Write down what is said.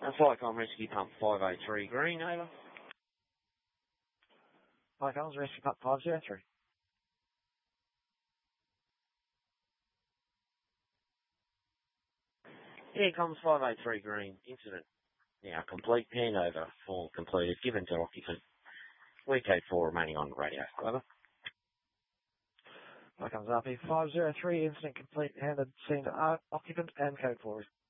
Flycom Rescue Pump 503 green, over. Flycom's Rescue Pump 503. Yeah, comms 583 green, incident. Now complete, handover, form completed, given to occupant. We code 4 remaining on radio, over. Flycom's RP 503, incident complete, handed, seen to occupant and code 4.